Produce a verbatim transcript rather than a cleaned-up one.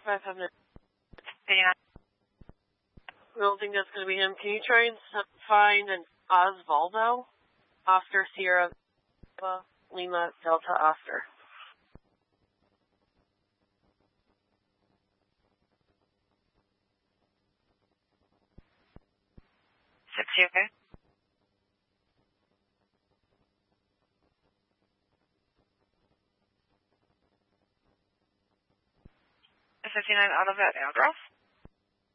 Five five nine. I don't think that's going to be him. Can you try and find an Osvaldo? Oscar Sierra Lima Delta Oscar. Sixty, okay? fifty-nine out of that address?